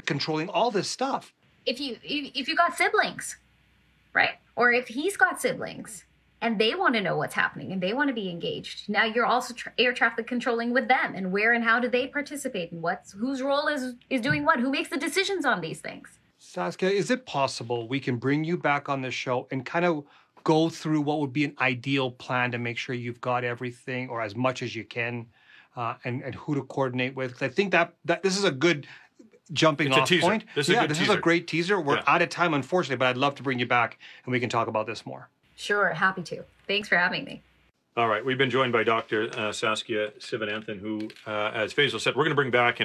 controlling, all this stuff. If you got siblings, right? Or if he's got siblings and they want to know what's happening and they want to be engaged, now you're also air traffic controlling with them, and where and how do they participate, and whose role is doing what, who makes the decisions on these things. Saskia, is it possible we can bring you back on the show and kind of go through what would be an ideal plan to make sure you've got everything or as much as you can, and who to coordinate with? 'Cause I think that this is a good jumping off point. This is a great teaser. We're out of time, unfortunately, but I'd love to bring you back and we can talk about this more. Sure, happy to. Thanks for having me. All right, we've been joined by Dr. Saskia Sivananthan, who, as Faisal said, we're going to bring back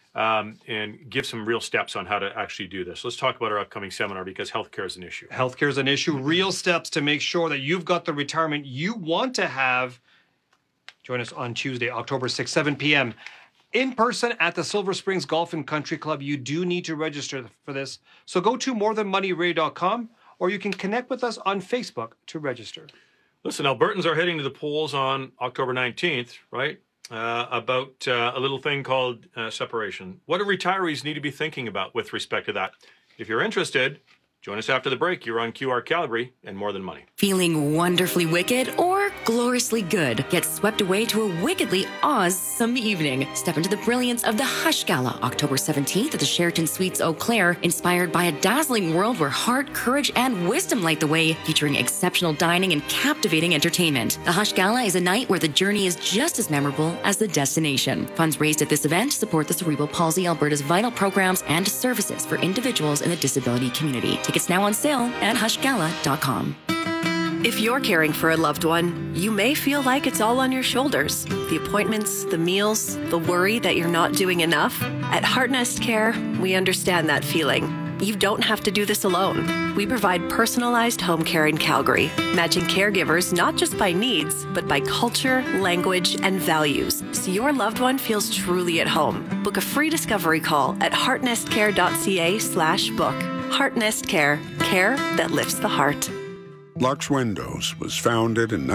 and give some real steps on how to actually do this. Let's talk about our upcoming seminar, because healthcare is an issue. Healthcare is an issue. Real steps to make sure that you've got the retirement you want to have. Join us on Tuesday, October 6th, 7 p.m. in person at the Silver Springs Golf and Country Club. You do need to register for this. So go to morethanmoneyradio.com, or you can connect with us on Facebook to register. Listen, Albertans are heading to the polls on October 19th, right? About a little thing called separation. What do retirees need to be thinking about with respect to that? If you're interested, join us after the break. You're on QR Calgary and More Than Money. Feeling wonderfully wicked or gloriously good? Get swept away to a wickedly awesome evening. Step into the brilliance of the Hush Gala, October 17th at the Sheraton Suites Eau Claire, inspired by a dazzling world where heart, courage, and wisdom light the way, featuring exceptional dining and captivating entertainment. The Hush Gala is a night where the journey is just as memorable as the destination. Funds raised at this event support the Cerebral Palsy Alberta's vital programs and services for individuals in the disability community. Tickets now on sale at hushgala.com. If you're caring for a loved one, you may feel like it's all on your shoulders. The appointments, the meals, the worry that you're not doing enough. At Heartnest Care, we understand that feeling. You don't have to do this alone. We provide personalized home care in Calgary, matching caregivers not just by needs, but by culture, language, and values, so your loved one feels truly at home. Book a free discovery call at heartnestcare.ca/book. Heartnest Care, care that lifts the heart. Lux Windows was founded in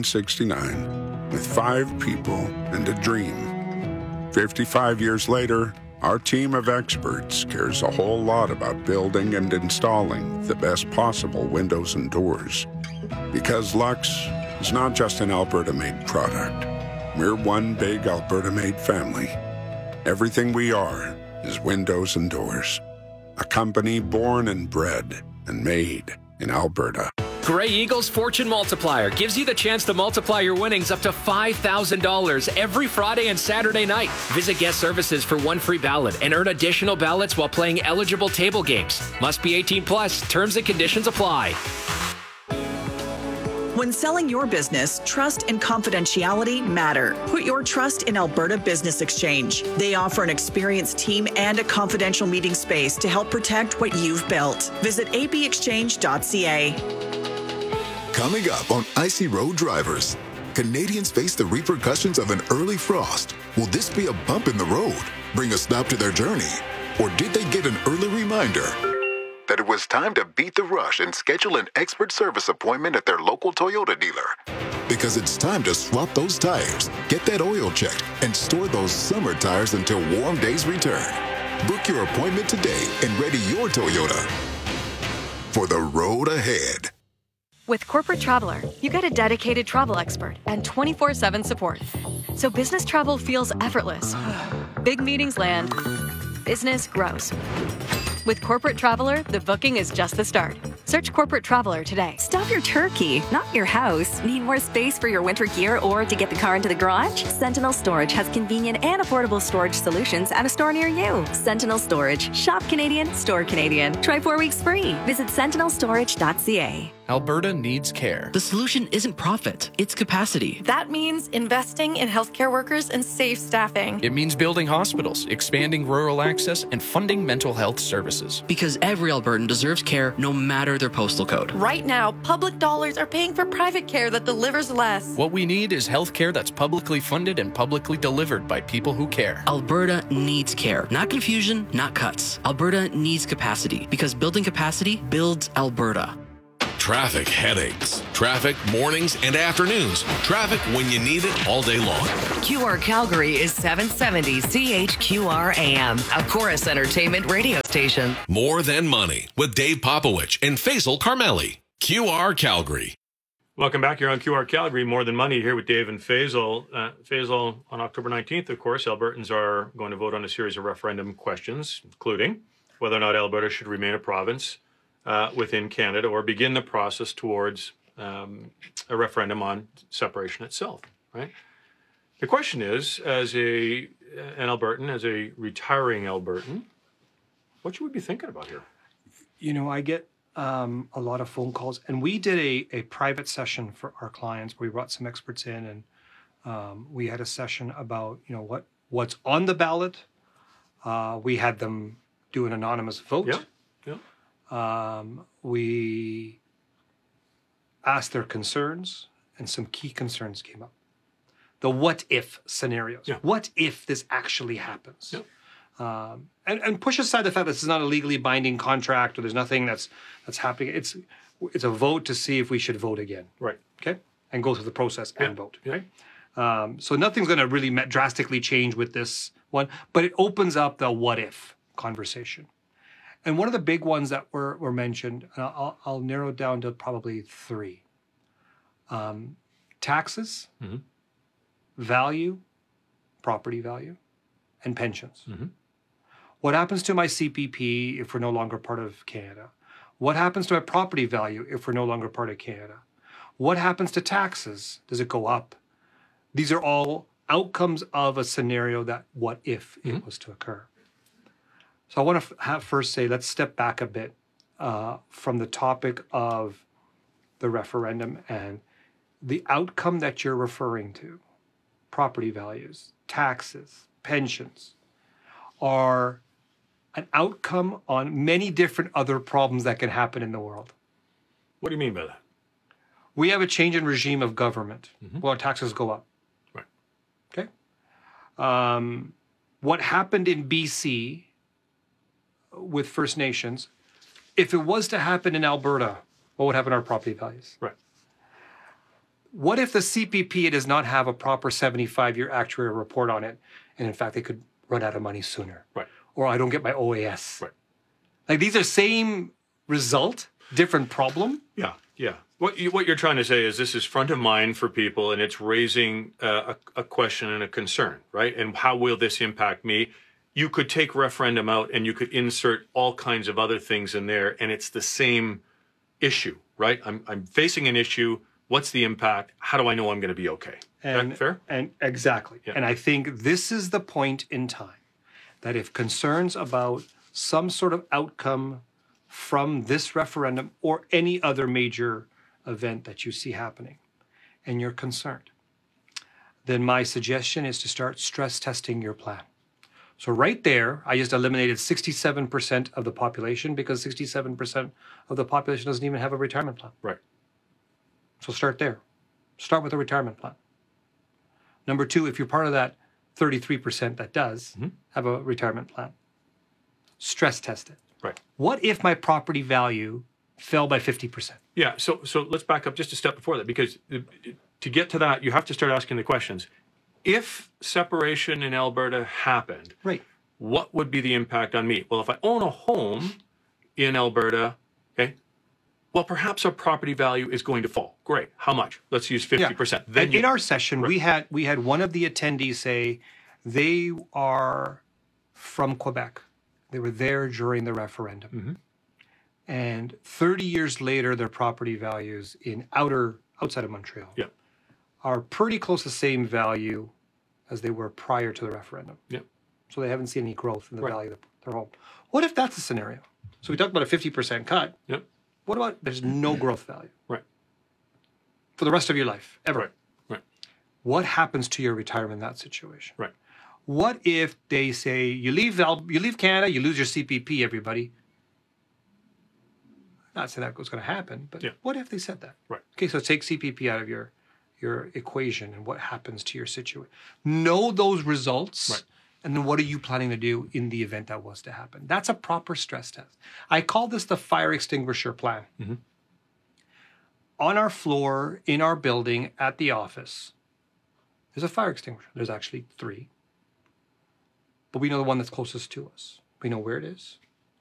1969 with 5 people and a dream. 55 years later, our team of experts cares a whole lot about building and installing the best possible windows and doors. Because Lux is not just an Alberta-made product. We're one big Alberta-made family. Everything we are is windows and doors. A company born and bred and made in Alberta. Grey Eagle's Fortune Multiplier gives you the chance to multiply your winnings up to $5,000 every Friday and Saturday night. Visit Guest Services for 1 free ballot and earn additional ballots while playing eligible table games. Must be 18 plus. Terms and conditions apply. When selling your business, trust and confidentiality matter. Put your trust in Alberta Business Exchange. They offer an experienced team and a confidential meeting space to help protect what you've built. Visit abexchange.ca. Coming up on Icy Road Drivers, Canadians face the repercussions of an early frost. Will this be a bump in the road, bring a stop to their journey? Or did they get an early reminder that it was time to beat the rush and schedule an expert service appointment at their local Toyota dealer? Because it's time to swap those tires, get that oil checked, and store those summer tires until warm days return. Book your appointment today and ready your Toyota for the road ahead. With Corporate Traveler, you get a dedicated travel expert and 24/7 support. So business travel feels effortless. Big meetings land, business grows. With Corporate Traveler, the booking is just the start. Search Corporate Traveler today. Stop your turkey, not your house. Need more space for your winter gear or to get the car into the garage? Sentinel Storage has convenient and affordable storage solutions at a store near you. Sentinel Storage. Shop Canadian, store Canadian. Try 4 weeks free. Visit sentinelstorage.ca. Alberta needs care. The solution isn't profit, it's capacity. That means investing in healthcare workers and safe staffing. It means building hospitals, expanding rural access, and funding mental health services. Because every Albertan deserves care no matter their postal code. Right now, public dollars are paying for private care that delivers less. What we need is healthcare that's publicly funded and publicly delivered by people who care. Alberta needs care. Not confusion, not cuts. Alberta needs capacity. Because building capacity builds Alberta. Traffic headaches. Traffic mornings and afternoons. Traffic when you need it all day long. QR Calgary is 770 CHQR AM, a Chorus Entertainment radio station. More Than Money with Dave Popowich and Faisal Carmeli. QR Calgary. Welcome back. You're on QR Calgary, More Than Money, here with Dave and Faisal. Faisal, on October 19th, of course, Albertans are going to vote on a series of referendum questions, including whether or not Alberta should remain a province within Canada or begin the process towards a referendum on separation itself, right? The question is, as an Albertan, as a retiring Albertan, what should we be thinking about here? You know, I get a lot of phone calls, and we did a private session for our clients. We brought some experts in, and we had a session about, you know, what's on the ballot. We had them do an anonymous vote. Yeah. We asked their concerns, and some key concerns came up. The what if scenarios. Yeah. What if this actually happens? Yeah. And push aside the fact that this is not a legally binding contract, or there's nothing that's happening. It's a vote to see if we should vote again. Right. Okay. And go through the process and vote. Yeah. Right. So nothing's going to really drastically change with this one, but it opens up the what if conversation. And one of the big ones that were mentioned, and I'll narrow it down to probably three. Taxes, value, property value, and pensions. What happens to my CPP if we're no longer part of Canada? What happens to my property value if we're no longer part of Canada? What happens to taxes? Does it go up? These are all outcomes of a scenario that what if it was to occur. So I want to first say, let's step back a bit from the topic of the referendum and the outcome that you're referring to, property values, taxes, pensions, are an outcome on many different other problems that can happen in the world. What do you mean by that? We have a change in regime of government. Well, taxes go up. Right. Okay. What happened in BC with First Nations, if it was to happen in Alberta, what would happen to our property values? Right. What if the CPP does not have a proper 75-year actuarial report on it, and in fact they could run out of money sooner? Right. Or I don't get my OAS. Right. Like, these are same result, different problem. Yeah, yeah. What you're trying to say is this is front of mind for people, and it's raising a question and a concern, right? And how will this impact me? You could take referendum out and you could insert all kinds of other things in there, and it's the same issue, right? I'm facing an issue. What's the impact? How do I know I'm going to be okay? And, that fair? And exactly. Yeah. And I think this is the point in time that if concerns about some sort of outcome from this referendum or any other major event that you see happening, and you're concerned, then my suggestion is to start stress testing your plan. So right there, I just eliminated 67% of the population, because 67% of the population doesn't even have a retirement plan. Right. So start there. Start with a retirement plan. Number two, if you're part of that 33% that does have a retirement plan, stress test it. Right. What if my property value fell by 50%? Yeah, so let's back up just a step before that, because to get to that, you have to start asking the questions. If separation in Alberta happened, right, what would be the impact on me? Well, if I own a home in Alberta, okay, well, perhaps our property value is going to fall. Great. How much? Let's use 50%. Yeah. Then in our session, we had one of the attendees say they are from Quebec. They were there during the referendum. And 30 years later, their property values in outside of Montreal are pretty close to the same value as they were prior to the referendum. So they haven't seen any growth in the value of their home. What if that's a scenario? So we talked about a 50% cut. What about there's no growth value? Right. For the rest of your life, ever. Right. What happens to your retirement in that situation? Right. What if they say you leave Canada, you lose your CPP, everybody? Not saying that's going to happen, but what if they said that? Right. Okay, so take CPP out of your equation, and what happens to your situation? Know those results. Right. And then what are you planning to do in the event that was to happen? That's a proper stress test. I call this the fire extinguisher plan. on our floor, in our building, at the office, there's a fire extinguisher. There's actually 3. But we know the one that's closest to us. We know where it is.